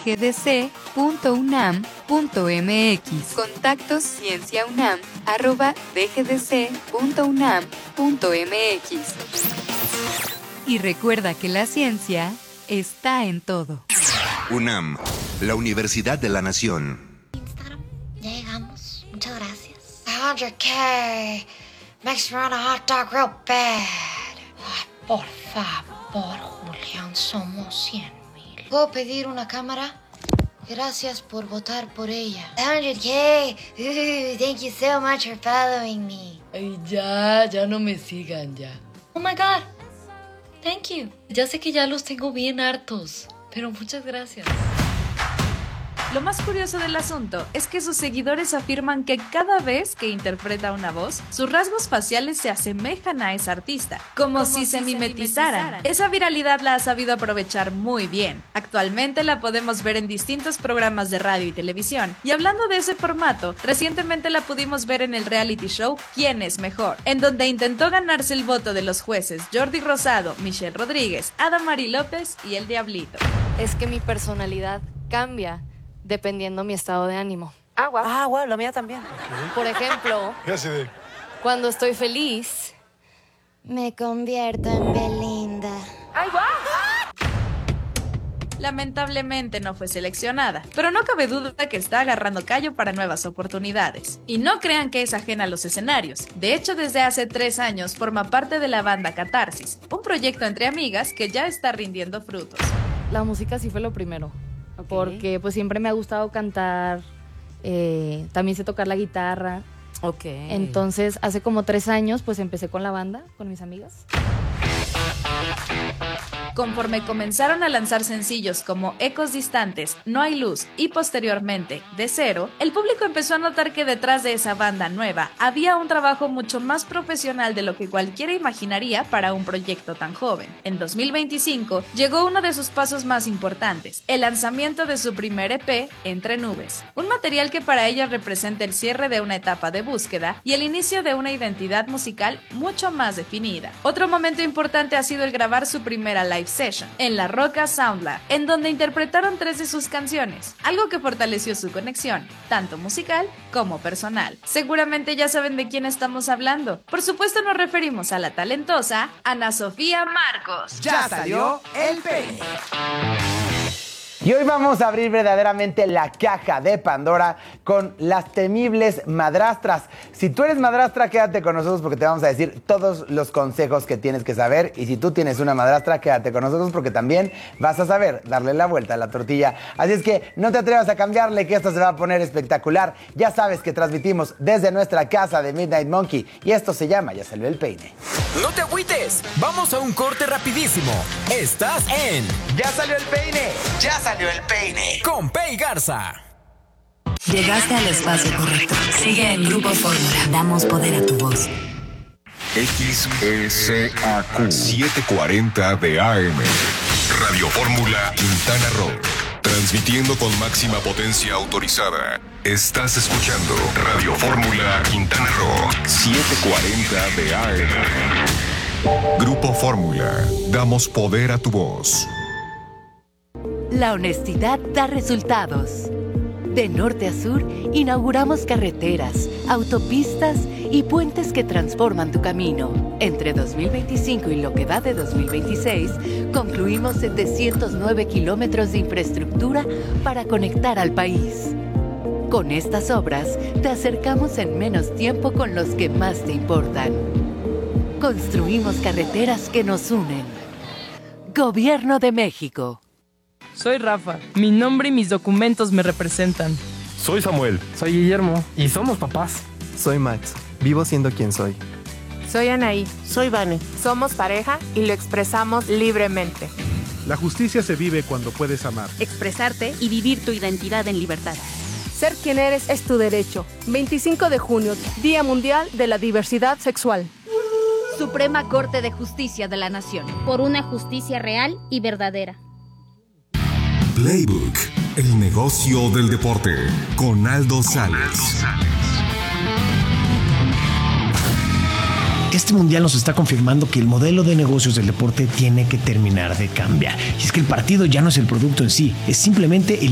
dgdc.unam.mx. Contactos cienciaunam@dgdc.unam.mx. Y recuerda que la ciencia está en todo. UNAM, la Universidad de la Nación. Instagram, ya llegamos. Muchas gracias. 100K makes me want a hot dog real bad. Ay, por favor, Julián, somos 100,000. ¿Puedo pedir una cámara? Gracias por votar por ella. 100K. Thank you so much for following me. Ay, ya no me sigan ya. Oh my God. Thank you. Ya sé que ya los tengo bien hartos, pero muchas gracias. Lo más curioso del asunto es que sus seguidores afirman que cada vez que interpreta una voz, sus rasgos faciales se asemejan a esa artista, como si se mimetizaran. Esa viralidad la ha sabido aprovechar muy bien. Actualmente la podemos ver en distintos programas de radio y televisión. Y hablando de ese formato, recientemente la pudimos ver en el reality show ¿Quién es mejor?, en donde intentó ganarse el voto de los jueces Jordi Rosado, Michelle Rodríguez, Adamari López y el Diablito. Es que mi personalidad cambia dependiendo mi estado de ánimo. Wow, la mía también. Por ejemplo, cuando estoy feliz, Me convierto en Belinda. Lamentablemente no fue seleccionada, pero no cabe duda que está agarrando callo para nuevas oportunidades. Y no crean que es ajena a los escenarios. De hecho, desde hace 3 años forma parte de la banda Catarsis, un proyecto entre amigas que ya está rindiendo frutos. La música sí fue lo primero. Okay. Porque pues siempre me ha gustado cantar, también sé tocar la guitarra. Ok. Entonces hace como 3 años pues empecé con la banda, con mis amigas. Conforme comenzaron a lanzar sencillos como Ecos Distantes, No hay luz y posteriormente De Cero, el público empezó a notar que detrás de esa banda nueva había un trabajo mucho más profesional de lo que cualquiera imaginaría para un proyecto tan joven. En 2025 llegó uno de sus pasos más importantes, el lanzamiento de su primer EP, Entre Nubes, un material que para ellos representa el cierre de una etapa de búsqueda y el inicio de una identidad musical mucho más definida. Otro momento importante ha sido el grabar su primera live session en La Roca Sound Lab, en donde interpretaron 3 de sus canciones, algo que fortaleció su conexión, tanto musical como personal. Seguramente ya saben de quién estamos hablando. Por supuesto nos referimos a la talentosa Ana Sofía Marcos. Ya salió el peine. Y hoy vamos a abrir verdaderamente la caja de Pandora con las temibles madrastras. Si tú eres madrastra, quédate con nosotros porque te vamos a decir todos los consejos que tienes que saber. Y si tú tienes una madrastra, quédate con nosotros porque también vas a saber darle la vuelta a la tortilla. Así es que no te atrevas a cambiarle, que esto se va a poner espectacular. Ya sabes que transmitimos desde nuestra casa de Midnight Monkey y esto se llama Ya salió el peine. No te agüites, vamos a un corte rapidísimo. Estás en Ya salió el peine. Ya salió el peine. Con Pei Garza. Llegaste al espacio correcto. Sigue en Grupo Fórmula. Damos poder a tu voz. XESAQ 740 de AM. Radio Fórmula Quintana Roo. Transmitiendo con máxima potencia autorizada. Estás escuchando Radio Fórmula Quintana Roo 740 de AM. Grupo Fórmula. Damos poder a tu voz. La honestidad da resultados. De norte a sur, inauguramos carreteras, autopistas y puentes que transforman tu camino. Entre 2025 y lo que va de 2026, concluimos 709 kilómetros de infraestructura para conectar al país. Con estas obras, te acercamos en menos tiempo con los que más te importan. Construimos carreteras que nos unen. Gobierno de México. Soy Rafa. Mi nombre y mis documentos me representan. Soy Samuel. Soy Guillermo. Y somos papás. Soy Max. Vivo siendo quien soy. Soy Anaí. Soy Vane. Somos pareja y lo expresamos libremente. La justicia se vive cuando puedes amar. Expresarte y vivir tu identidad en libertad. Ser quien eres es tu derecho. 25 de junio, Día Mundial de la Diversidad Sexual. Suprema Corte de Justicia de la Nación. Por una justicia real y verdadera. Playbook, el negocio del deporte, con Aldo Sales. Este mundial nos está confirmando que el modelo de negocios del deporte tiene que terminar de cambiar. Y es que el partido ya no es el producto en sí, es simplemente el